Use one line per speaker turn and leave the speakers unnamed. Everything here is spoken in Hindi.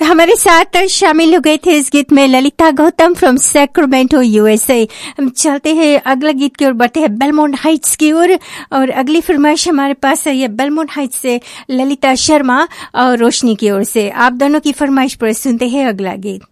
हमारे साथ शामिल हो गए थे इस गीत में Lalita Gautam from Sacramento USA. हम चलते हैं अगला गीत की ओर, बढ़ते हैं बेलमोंट हाइट्स की ओर। और अगली फरमाइश हमारे पास है ये बेलमोंट हाइट्स से ललिता शर्मा और रोशनी की ओर से। आप दोनों की फरमाइश पर सुनते हैं अगला गीत।